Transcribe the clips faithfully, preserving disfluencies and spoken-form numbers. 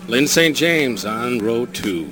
Lynn Saint James on row two.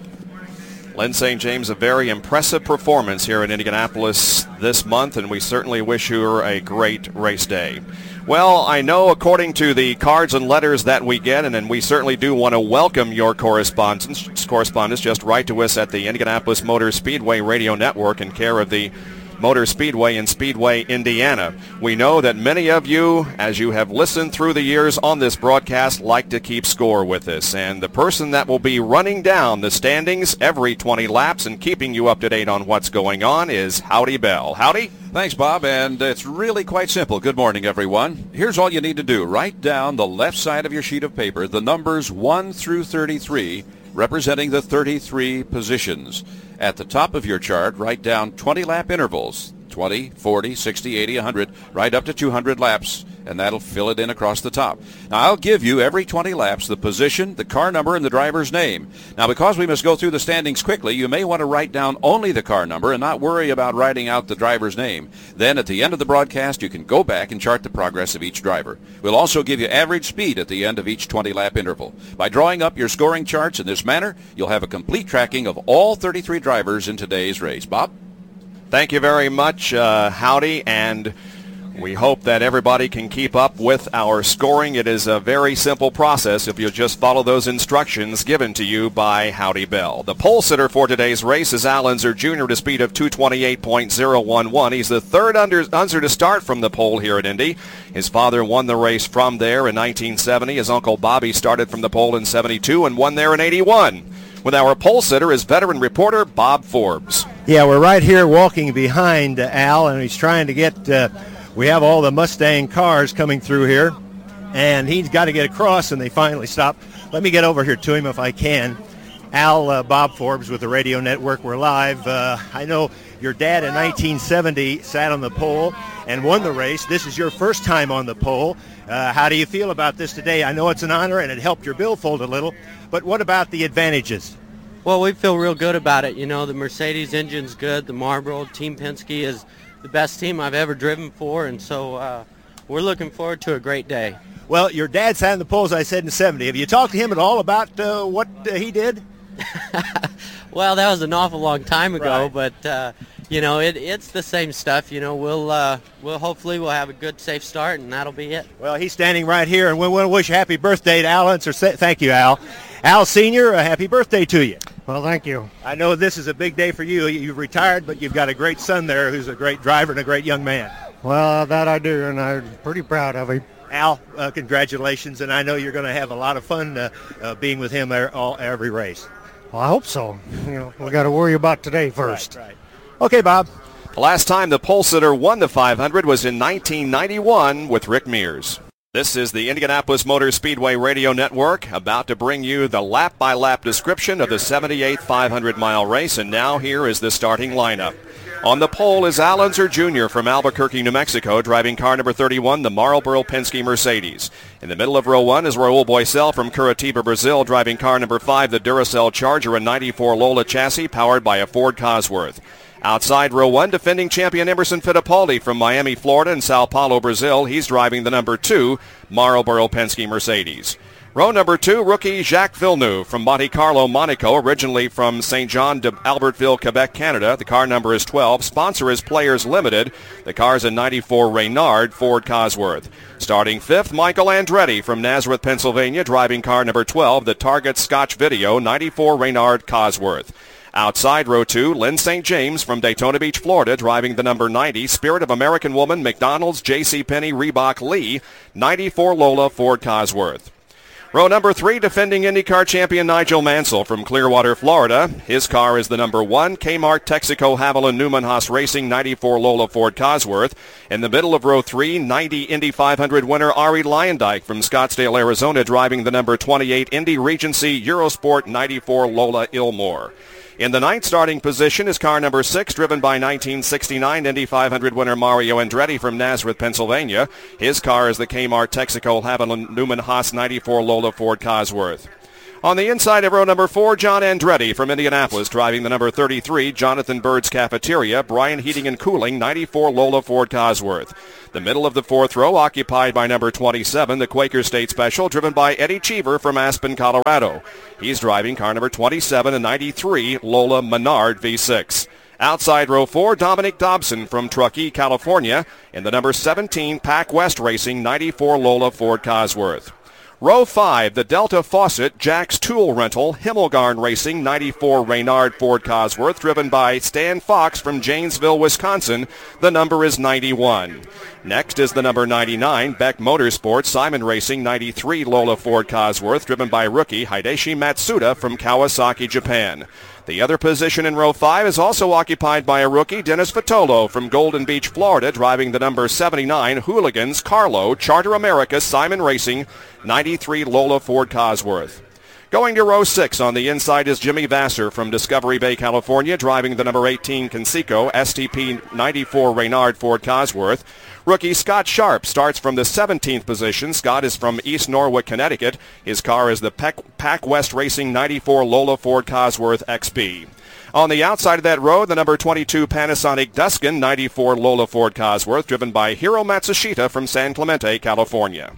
Lynn Saint James, a very impressive performance here in Indianapolis this month, and we certainly wish her a great race day. Well, I know according to the cards and letters that we get, and, and we certainly do want to welcome your correspondence, correspondence, just write to us at the Indianapolis Motor Speedway Radio Network in care of the Motor Speedway in Speedway, Indiana. We know that many of you, as you have listened through the years on this broadcast, like to keep score with us. And the person that will be running down the standings every twenty laps and keeping you up to date on what's going on is Howdy Bell. Howdy? Thanks, Bob, and it's really quite simple. Good morning, everyone. Here's all you need to do. Write down the left side of your sheet of paper the numbers one through thirty-three, representing the thirty-three positions. At the top of your chart, write down twenty-lap intervals, twenty, forty, sixty, eighty, one hundred, right up to two hundred laps, and that'll fill it in across the top. Now, I'll give you every twenty laps the position, the car number, and the driver's name. Now, because we must go through the standings quickly, you may want to write down only the car number and not worry about writing out the driver's name. Then, at the end of the broadcast, you can go back and chart the progress of each driver. We'll also give you average speed at the end of each twenty-lap interval. By drawing up your scoring charts in this manner, you'll have a complete tracking of all thirty-three drivers in today's race. Bob? Thank you very much, uh, Howdy, and we hope that everybody can keep up with our scoring. It is a very simple process if you just follow those instructions given to you by Howdy Bell. The pole sitter for today's race is Al Unser Junior at a speed of two twenty-eight point oh one one. He's the third Unser to start from the pole here at Indy. His father won the race from there in nineteen seventy. His uncle Bobby started from the pole in seventy-two and won there in eighty-one. With our pole sitter is veteran reporter Bob Forbes. Yeah, we're right here walking behind uh, Al, and he's trying to get, uh, we have all the Mustang cars coming through here, and he's got to get across, and they finally stop. Let me get over here to him if I can. Al, uh, Bob Forbes with the Radio Network. We're live. Uh, I know your dad in nineteen seventy sat on the pole and won the race. This is your first time on the pole. Uh, how do you feel about this today? I know it's an honor, and it helped your billfold a little, but what about the advantages? Well, we feel real good about it. You know, the Mercedes engine's good. The Marlboro Team Penske is the best team I've ever driven for, and so uh, we're looking forward to a great day. Well, your dad sat on the pole, as I said, in seventy. Have you talked to him at all about uh, what uh, he did? Well, that was an awful long time ago, Right. but uh, you know, it, it's the same stuff. You know, we'll uh, we'll hopefully we'll have a good, safe start, and that'll be it. Well, he's standing right here, and we want to wish a happy birthday to Al Unser. Thank you, Al. Al Senior, a happy birthday to you. Well, thank you. I know this is a big day for you. You've retired, but you've got a great son there who's a great driver and a great young man. Well, that I do, and I'm pretty proud of him. Al, uh, congratulations, and I know you're going to have a lot of fun uh, uh, being with him er, all, every race. Well, I hope so. You know, we got to worry about today first. Right, right. Okay, Bob. The last time the pole sitter won the five hundred was in nineteen ninety-one with Rick Mears. This is the Indianapolis Motor Speedway Radio Network, about to bring you the lap-by-lap description of the seventy-eighth five hundred mile race, and now here is the starting lineup. On the pole is Al Unser Junior from Albuquerque, New Mexico, driving car number thirty-one, the Marlboro Penske Mercedes. In the middle of row one is Raul Boisel from Curitiba, Brazil, driving car number five, the Duracell Charger, a ninety-four Lola chassis powered by a Ford Cosworth. Outside row one, defending champion Emerson Fittipaldi from Miami, Florida, and Sao Paulo, Brazil. He's driving the number two Marlboro Penske Mercedes. Row number two, rookie Jacques Villeneuve from Monte Carlo, Monaco, originally from Saint John de Albertville, Quebec, Canada. The car number is twelve. Sponsor is Players Limited. The car's a ninety-four Reynard Ford Cosworth. Starting fifth, Michael Andretti from Nazareth, Pennsylvania, driving car number twelve, the Target Scotch Video, ninety-four Reynard Cosworth. Outside row two, Lynn Saint James from Daytona Beach, Florida, driving the number ninety Spirit of American Woman, McDonald's, JCPenney, Reebok, Lee, ninety-four Lola Ford Cosworth. Row number three, defending IndyCar champion Nigel Mansell from Clearwater, Florida. His car is the number one Kmart, Texaco, Haviland, Newman Haas Racing, ninety-four Lola Ford Cosworth. In the middle of row three, ninety Indy five hundred winner Ari Leyendijk from Scottsdale, Arizona, driving the number twenty-eight Indy Regency Eurosport, ninety-four Lola Ilmore. In the ninth starting position is car number six, driven by nineteen sixty-nine Indy five hundred winner Mario Andretti from Nazareth, Pennsylvania. His car is the Kmart, Texaco, Haviland, Newman Haas ninety-four Lola Ford Cosworth. On the inside of row number four, John Andretti from Indianapolis driving the number thirty-three Jonathan Bird's Cafeteria, Brian Heating and Cooling, ninety-four Lola Ford Cosworth. The middle of the fourth row occupied by number twenty-seven, the Quaker State Special, driven by Eddie Cheever from Aspen, Colorado. He's driving car number twenty-seven, a ninety-three Lola Menard V six. Outside row four, Dominic Dobson from Truckee, California, in the number seventeen Pac West Racing, ninety-four Lola Ford Cosworth. Row five, the Delta Faucet Jack's Tool Rental, Himmelgarn Racing, ninety-four Reynard Ford Cosworth, driven by Stan Fox from Janesville, Wisconsin. The number is ninety-one. Next is the number ninety-nine, Beck Motorsports, Simon Racing, ninety-three Lola Ford Cosworth, driven by rookie Hideshi Matsuda from Kawasaki, Japan. The other position in row five is also occupied by a rookie, Dennis Vitolo from Golden Beach, Florida, driving the number seventy-nine Hooligans Carlo Charter America Simon Racing, ninety-three Lola Ford Cosworth. Going to row six, on the inside is Jimmy Vassar from Discovery Bay, California, driving the number eighteen Conseco S T P ninety-four Reynard Ford Cosworth. Rookie Scott Sharp starts from the seventeenth position. Scott is from East Norwalk, Connecticut. His car is the Pac West Racing ninety-four Lola Ford Cosworth X B. On the outside of that row, the number twenty-two Panasonic Duskin ninety-four Lola Ford Cosworth, driven by Hiro Matsushita from San Clemente, California.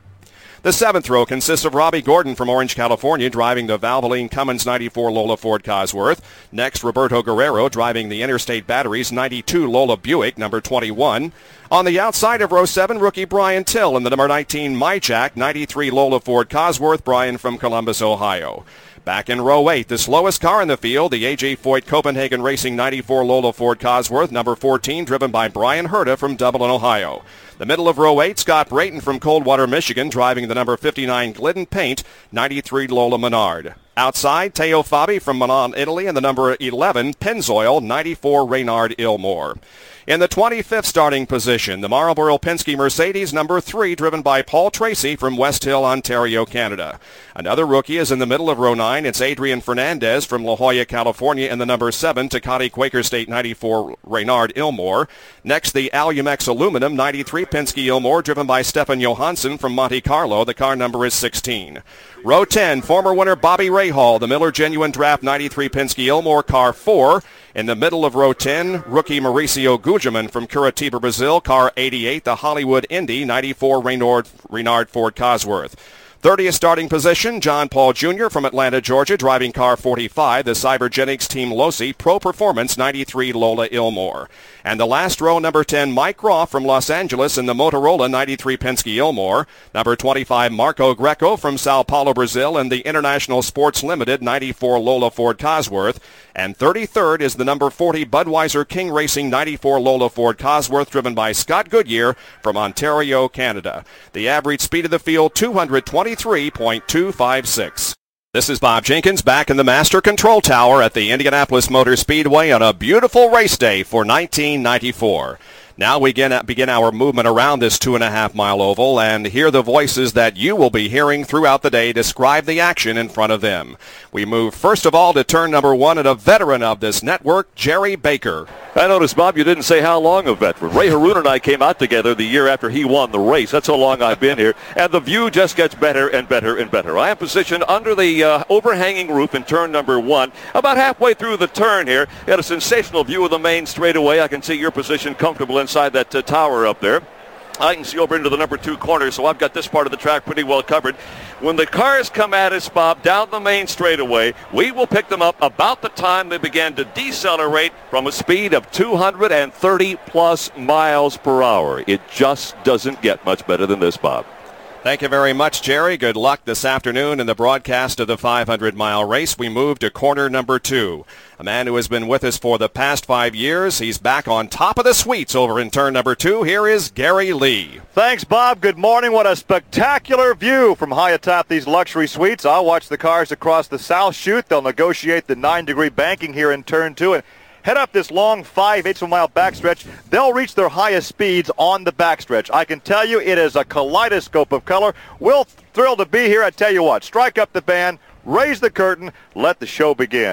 The seventh row consists of Robbie Gordon from Orange, California, driving the Valvoline Cummins ninety-four Lola Ford Cosworth. Next, Roberto Guerrero driving the Interstate Batteries ninety-two Lola Buick, number twenty-one. On the outside of row seven, rookie Brian Till in the number nineteen MyJack ninety-three Lola Ford Cosworth, Brian from Columbus, Ohio. Back in row eight, the slowest car in the field, the A J Foyt Copenhagen Racing ninety-four Lola Ford Cosworth, number fourteen, driven by Brian Herta from Dublin, Ohio. The middle of row eight, Scott Brayton from Coldwater, Michigan, driving the number fifty-nine Glidden Paint, ninety-three Lola Menard. Outside, Teo Fabi from Milan, Italy, and the number eleven Pennzoil, ninety-four Reynard Ilmore. In the twenty-fifth starting position, the Marlboro Penske Mercedes number three, driven by Paul Tracy from West Hill, Ontario, Canada. Another rookie is in the middle of row nine. It's Adrian Fernandez from La Jolla, California, in the number seven Tecate Quaker State ninety-four Reynard Ilmore. Next, the Alumex Aluminum ninety-three Penske Ilmore, driven by Stefan Johansson from Monte Carlo. The car number is sixteen. Row ten, former winner Bobby Rahal, the Miller Genuine Draft ninety-three Penske Ilmore, car four. In the middle of row ten, rookie Mauricio Gugelmin from Curitiba, Brazil, car eighty-eight, the Hollywood Indy ninety-four Reynard, Reynard Ford Cosworth. thirtieth starting position, John Paul Junior from Atlanta, Georgia, driving car forty-five, the Cybergenics Team Losi Pro Performance ninety-three Lola Ilmore. And the last row, number ten, Mike Roth from Los Angeles in the Motorola ninety-three Penske Ilmore. Number twenty-five, Marco Greco from Sao Paulo, Brazil, in the International Sports Limited ninety-four Lola Ford Cosworth. And thirty-third is the number forty Budweiser King Racing ninety-four Lola Ford Cosworth, driven by Scott Goodyear from Ontario, Canada. The average speed of the field, two twenty-three point two five six. This is Bob Jenkins back in the Master Control Tower at the Indianapolis Motor Speedway on a beautiful race day for nineteen ninety-four. Now we begin, begin our movement around this two and a half mile oval and hear the voices that you will be hearing throughout the day describe the action in front of them. We move first of all to turn number one and a veteran of this network, Jerry Baker. I noticed, Bob, you didn't say how long a veteran. Ray Haroon and I came out together the year after he won the race. That's how long I've been here. And the view just gets better and better and better. I am positioned under the uh, overhanging roof in turn number one. About halfway through the turn here, got a sensational view of the main straightaway. I can see your position comfortable inside that uh, tower up there. I can see over into the number two corner, so I've got this part of the track pretty well covered. When the cars come at us, Bob, down the main straightaway, we will pick them up about the time they began to decelerate from a speed of two hundred thirty plus miles per hour. It just doesn't get much better than this, Bob. Thank you very much, Jerry. Good luck this afternoon in the broadcast of the five hundred mile race. We move to corner number two. A man who has been with us for the past five years. He's back on top of the suites over in turn number two. Here is Gary Lee. Thanks, Bob. Good morning. What a spectacular view from high atop these luxury suites. I'll watch the cars across the South Chute. They'll negotiate the nine-degree banking here in turn two and head up this long five-eighths of a mile backstretch. They'll reach their highest speeds on the backstretch. I can tell you it is a kaleidoscope of color. We're thrilled to be here. I tell you what, strike up the band, raise the curtain, let the show begin.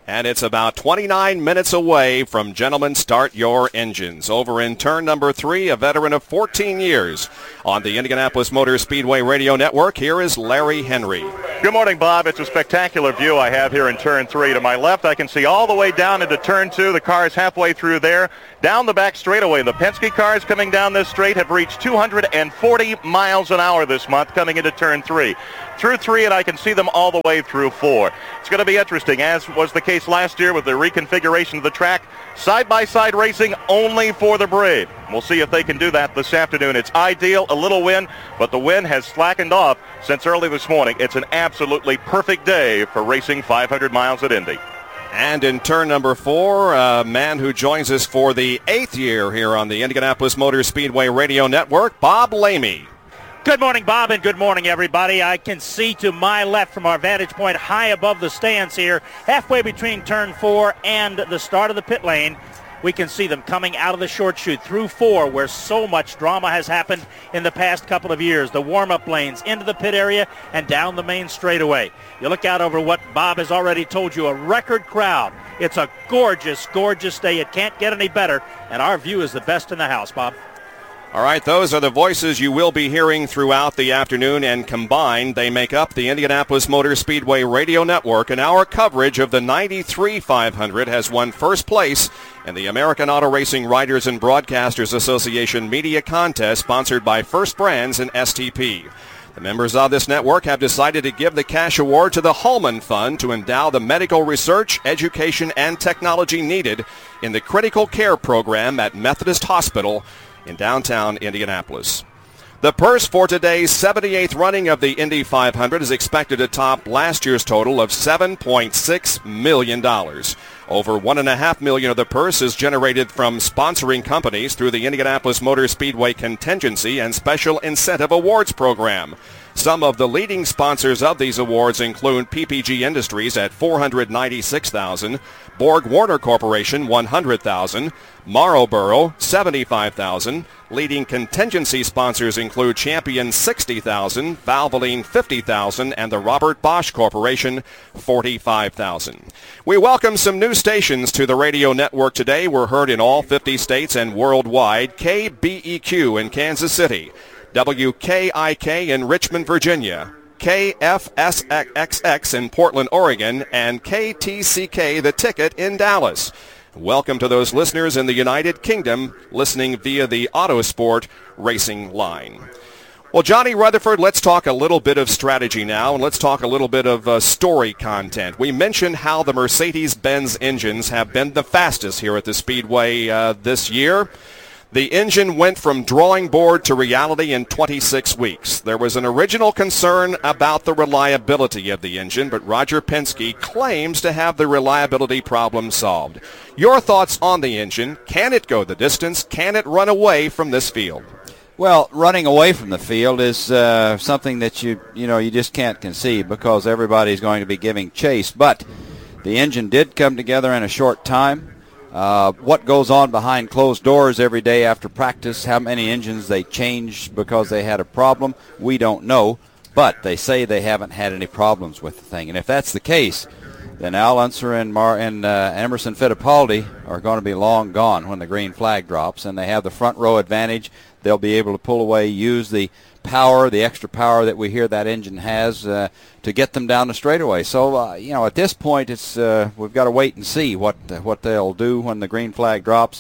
And it's about twenty-nine minutes away from Gentlemen, Start Your Engines. Over in turn number three, a veteran of fourteen years. On the Indianapolis Motor Speedway Radio Network, here is Larry Henry. Good morning, Bob. It's a spectacular view I have here in turn three. To my left, I can see all the way down into turn two. The car is halfway through there. Down the back straightaway, the Penske cars coming down this straight have reached two hundred forty miles an hour this month coming into turn three. Through three, and I can see them all the way through four. It's going to be interesting, as was the case last year with the reconfiguration of the track. Side-by-side racing only for the brave. We'll see if they can do that this afternoon. It's ideal, a little wind, but the wind has slackened off since early this morning. It's an absolutely perfect day for racing five hundred miles at Indy. And in turn number four, a man who joins us for the eighth year here on the Indianapolis Motor Speedway Radio Network, Bob Lamey. Good morning, Bob, and good morning, everybody. I can see to my left from our vantage point high above the stands here, halfway between turn four and the start of the pit lane. We can see them coming out of the short chute through four, where so much drama has happened in the past couple of years. The warm-up lanes into the pit area and down the main straightaway. You look out over what Bob has already told you, a record crowd. It's a gorgeous, gorgeous day. It can't get any better, and our view is the best in the house, Bob. All right, those are the voices you will be hearing throughout the afternoon, and combined they make up the Indianapolis Motor Speedway Radio Network, and our coverage of the ninety-three five hundred has won first place in the American Auto Racing Writers and Broadcasters Association Media Contest sponsored by First Brands and S T P. The members of this network have decided to give the cash award to the Holman Fund to endow the medical research, education, and technology needed in the critical care program at Methodist Hospital in downtown Indianapolis. The purse for today's seventy-eighth running of the Indy five hundred is expected to top last year's total of seven point six million dollars. Over one point five million dollars of the purse is generated from sponsoring companies through the Indianapolis Motor Speedway Contingency and Special Incentive Awards Program. Some of the leading sponsors of these awards include P P G Industries at four hundred ninety-six thousand dollars, Borg Warner Corporation one hundred thousand dollars, Marlboro seventy-five thousand dollars. Leading contingency sponsors include Champion sixty thousand dollars, Valvoline fifty thousand dollars, and the Robert Bosch Corporation forty-five thousand dollars. We welcome some new stations to the radio network today. We're heard in all fifty states and worldwide. K B E Q in Kansas City, W K I K in Richmond, Virginia, K F S X X in Portland, Oregon, and K T C K The Ticket in Dallas. Welcome to those listeners in the United Kingdom listening via the Autosport Racing line. Well, Johnny Rutherford, let's talk a little bit of strategy now, and let's talk a little bit of uh, story content. We mentioned how the Mercedes-Benz engines have been the fastest here at the Speedway uh, this year. The engine went from drawing board to reality in twenty-six weeks. There was an original concern about the reliability of the engine, but Roger Penske claims to have the reliability problem solved. Your thoughts on the engine? Can it go the distance? Can it run away from this field? Well, running away from the field is uh, something that you you know you just can't conceive because everybody's going to be giving chase. But the engine did come together in a short time. Uh, what goes on behind closed doors every day after practice, how many engines they changed because they had a problem, we don't know. But they say they haven't had any problems with the thing. And if that's the case, then Al Unser and, Mar- and uh, Emerson Fittipaldi are going to be long gone when the green flag drops, and they have the front row advantage. They'll be able to pull away, use the power, the extra power that we hear that engine has uh, to get them down the straightaway. So, uh, you know, at this point, it's uh, we've got to wait and see what uh, what they'll do when the green flag drops.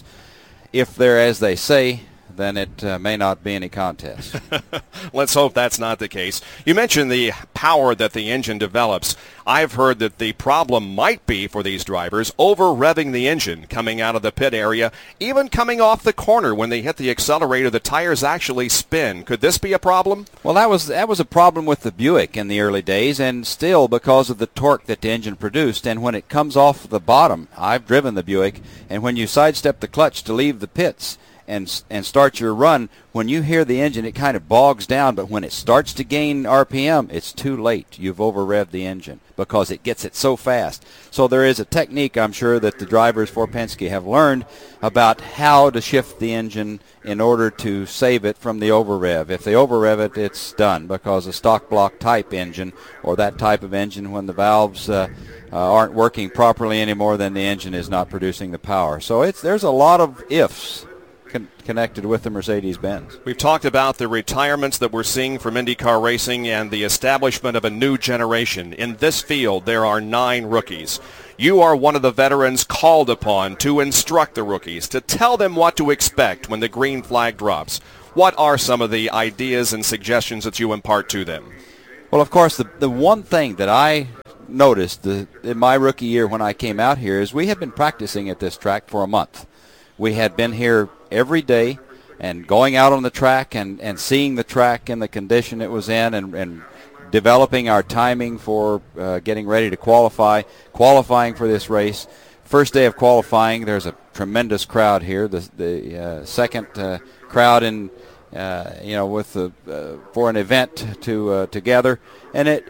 If they're as they say, then it uh, may not be any contest. Let's hope that's not the case. You mentioned the power that the engine develops. I've heard that the problem might be for these drivers over-revving the engine coming out of the pit area, even coming off the corner when they hit the accelerator, the tires actually spin. Could this be a problem? Well, that was that was a problem with the Buick in the early days, and still because of the torque that the engine produced. And when it comes off the bottom, I've driven the Buick, and when you sidestep the clutch to leave the pits, and and start your run, when you hear the engine, it kind of bogs down, but when it starts to gain R P M, it's too late. You've over-revved the engine because it gets it so fast. So there is a technique, I'm sure, that the drivers for Penske have learned about how to shift the engine in order to save it from the over-rev. If they over-rev it, it's done, because a stock block type engine, or that type of engine, when the valves uh, uh, aren't working properly anymore, then the engine is not producing the power. So it's there's a lot of ifs con- connected with the Mercedes-Benz. We've talked about the retirements that we're seeing from IndyCar racing and the establishment of a new generation. In this field, there are nine rookies. You are one of the veterans called upon to instruct the rookies, to tell them what to expect when the green flag drops. What are some of the ideas and suggestions that you impart to them? Well, of course, the, the one thing that I noticed the, in my rookie year when I came out here is we had been practicing at this track for a month. We had been here every day and going out on the track and, and seeing the track and the condition it was in, and, and developing our timing for uh, getting ready to qualify, qualifying for this race. First day of qualifying, there's a tremendous crowd here. The, the uh, second uh, crowd in, uh, you know, with the uh, for an event to uh, together, and it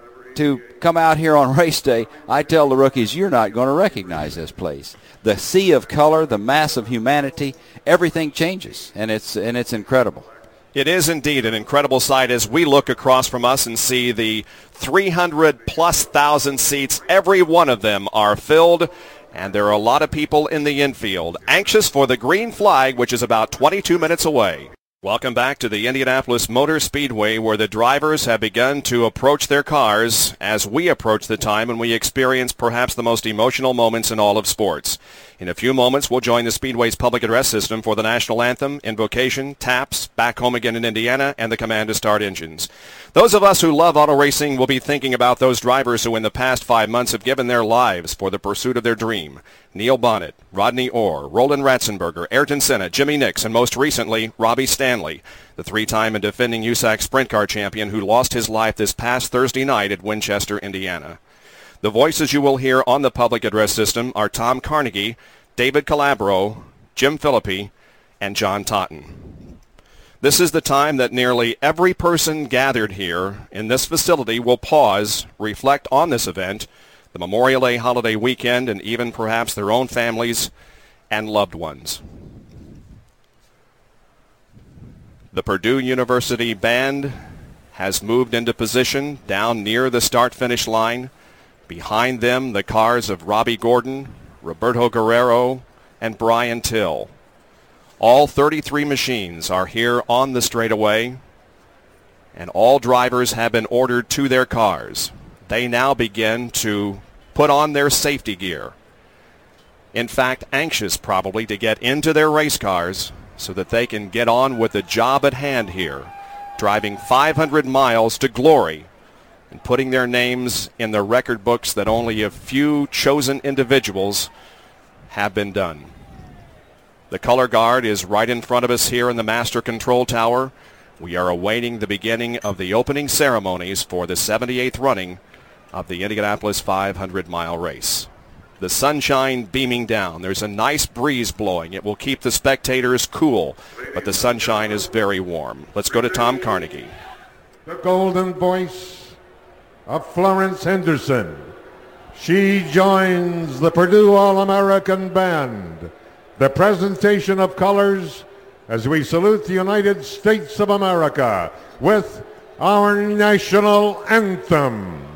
to come out here on race day. I tell the rookies, you're not going to recognize this place. The sea of color, the mass of humanity, everything changes, and it's and it's incredible. It is indeed an incredible sight as we look across from us and see the three hundred plus thousand seats. Every one of them are filled, and there are a lot of people in the infield anxious for the green flag, which is about twenty-two minutes away. Welcome back to the Indianapolis Motor Speedway, where the drivers have begun to approach their cars as we approach the time when we experience perhaps the most emotional moments in all of sports. In a few moments, we'll join the Speedway's public address system for the national anthem, invocation, taps, back home again in Indiana, and the command to start engines. Those of us who love auto racing will be thinking about those drivers who in the past five months have given their lives for the pursuit of their dream. Neil Bonnet, Rodney Orr, Roland Ratzenberger, Ayrton Senna, Jimmy Nix, and most recently, Robbie Stanley, the three-time and defending U S A C Sprint Car champion who lost his life this past Thursday night at Winchester, Indiana. The voices you will hear on the public address system are Tom Carnegie, David Calabro, Jim Philippi, and John Totten. This is the time that nearly every person gathered here in this facility will pause, reflect on this event, the Memorial Day holiday weekend, and even perhaps their own families and loved ones. The Purdue University Band has moved into position down near the start-finish line. Behind them, the cars of Robbie Gordon, Roberto Guerrero, and Brian Till. All thirty-three machines are here on the straightaway, and all drivers have been ordered to their cars. They now begin to put on their safety gear. In fact, anxious probably to get into their race cars so that they can get on with the job at hand here, driving five hundred miles to glory and putting their names in the record books that only a few chosen individuals have been done. The color guard is right in front of us here in the master control tower. We are awaiting the beginning of the opening ceremonies for the seventy-eighth running of the Indianapolis five hundred mile race. The sunshine beaming down. There's a nice breeze blowing. It will keep the spectators cool, but the sunshine is very warm. Let's go to Tom Carnegie. The golden voice of Florence Henderson. She joins the Purdue All-American Band. The presentation of colors as we salute the United States of America with our national anthem.